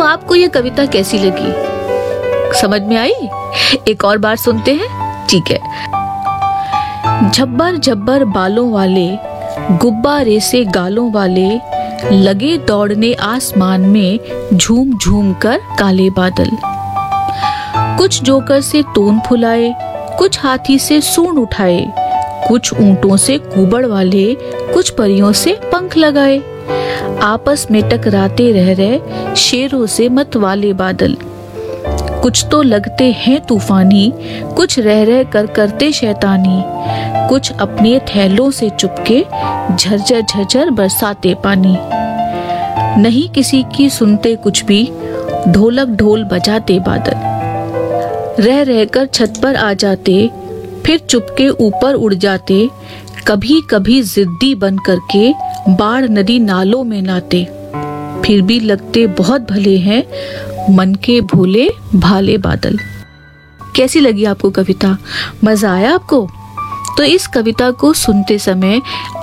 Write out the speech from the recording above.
आपको ये कविता कैसी लगी? समझ में आई? एक और बार सुनते हैं, ठीक है। झब्बर झब्बर बालों वाले, गुब्बारे से गालों वाले, लगे दौड़ने आसमान में झूम झूम कर काले बादल। कुछ जोकर से तोन फुलाए, कुछ हाथी से सूंड उठाए, कुछ ऊंटों से कुबड़ वाले, कुछ परियों से पंख लगाए। आपस में टकराते रह रहे शेरों से मत वाले बादल। कुछ तो लगते हैं तूफानी, कुछ रह रह कर करते शैतानी, कुछ अपने थैलों से चुपके झरझर झरझर बरसाते पानी। नहीं किसी की सुनते कुछ भी, ढोलक ढोल बजाते बादल। रह रहकर छत पर आ जाते, फिर चुपके ऊपर उड़ जाते, कभी कभी जिद्दी बन करके बाढ़ नदी नालों में नाते। फिर भी लगते बहुत भले हैं, मन के भोले भाले बादल। कैसी लगी आपको कविता? मजा आया आपको? तो इस कविता को सुनते समय